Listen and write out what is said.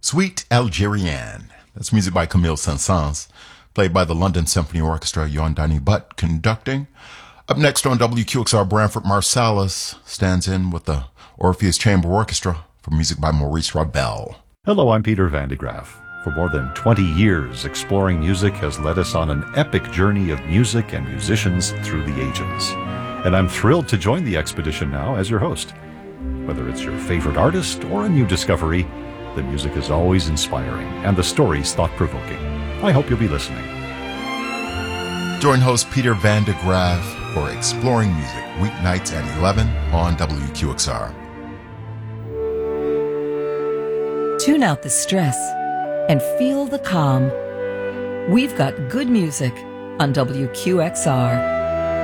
Suite Algérienne. That's music by Camille Saint-Saëns, played by the London Symphony Orchestra, Jan Danny Butt conducting. Up next on WQXR, Branford Marsalis stands in with the Orpheus Chamber Orchestra for music by Maurice Ravel. Hello, I'm Peter Van de Graaf. For more than 20 years, Exploring Music has led us on an epic journey of music and musicians through the ages. And I'm thrilled to join the expedition now as your host. Whether it's your favorite artist or a new discovery, the music is always inspiring and the stories thought-provoking. I hope you'll be listening. Join host Peter Van de Graaf for Exploring Music, weeknights at 11 on WQXR. Tune out the stress and feel the calm. We've got good music on WQXR.